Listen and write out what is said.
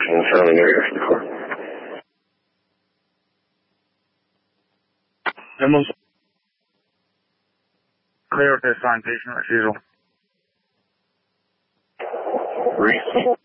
in fairly near here before. Almost clear at this time, patient refusal. Reese.